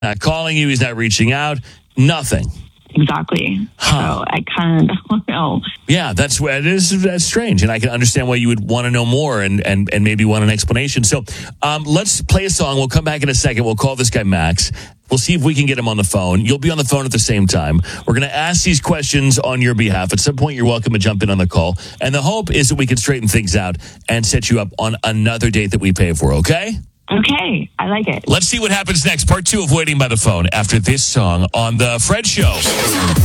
not calling you. He's not reaching out. Nothing. Exactly. So I kind of don't know. Yeah, that's strange, and I can understand why you would want to know more and maybe want an explanation. So let's play a song. We'll come back in a second. We'll call this guy Max. We'll see if we can get him on the phone. You'll be on the phone at the same time. We're going to ask these questions on your behalf. At some point, you're welcome to jump in on the call. And the hope is that we can straighten things out and set you up on another date that we pay for, okay? Okay, I like it. Let's see what happens next. Part 2 of Waiting by the Phone after this song on The Fred Show.